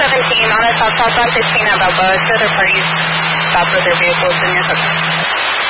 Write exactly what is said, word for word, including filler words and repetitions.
seventeen on a south southbound fifteen at Balboa. Two other parties stopped with their vehicles in your truck.